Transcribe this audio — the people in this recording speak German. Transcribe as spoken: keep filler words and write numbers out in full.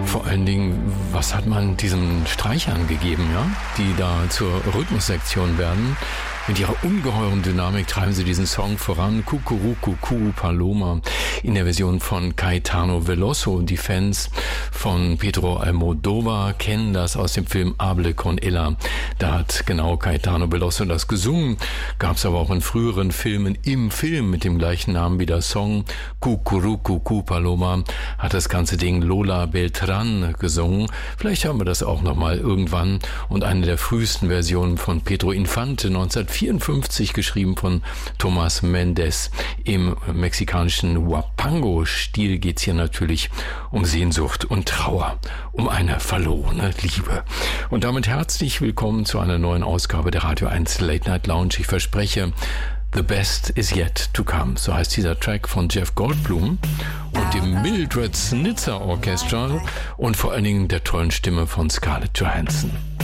vor allen Dingen, was hat man diesen Streichern gegeben, ja, die da zur Rhythmussektion werden? Mit ihrer ungeheuren Dynamik treiben sie diesen Song voran. Cucurucucu Paloma in der Version von Caetano Veloso. Die Fans von Pedro Almodóvar kennen das aus dem Film Hable con ella. Da hat genau Caetano Veloso das gesungen. Gab es aber auch in früheren Filmen im Film mit dem gleichen Namen wie der Song. Cucurucucu Paloma hat das ganze Ding Lola Beltrán gesungen. Vielleicht haben wir das auch nochmal irgendwann. Und eine der frühesten Versionen von Pedro Infante neunzehnhundertvierundfünfzig, geschrieben von Tomás Méndez. Im mexikanischen Huapango-Stil geht's hier natürlich um Sehnsucht und Trauer, um eine verlorene Liebe. Und damit herzlich willkommen zu einer neuen Ausgabe der Radio eins Late Night Lounge. Ich verspreche, The Best is Yet to Come. So heißt dieser Track von Jeff Goldblum und dem Mildred Snitzer Orchestra und vor allen Dingen der tollen Stimme von Scarlett Johansson.